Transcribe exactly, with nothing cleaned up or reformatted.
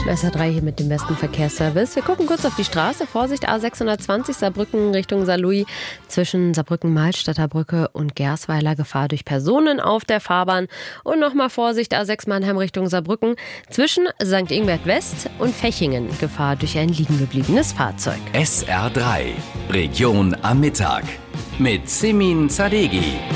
S R drei hier mit dem besten Verkehrsservice. Wir gucken kurz auf die Straße. Vorsicht, A sechshundertzwanzig Saarbrücken Richtung Saarlouis. Zwischen Saarbrücken-Malstadter Brücke und Gersweiler Gefahr durch Personen auf der Fahrbahn. Und nochmal Vorsicht, A sechs Mannheim Richtung Saarbrücken. Zwischen Sankt Ingbert West und Fechingen Gefahr durch ein liegengebliebenes Fahrzeug. S R drei Region am Mittag mit Simin Zadegi.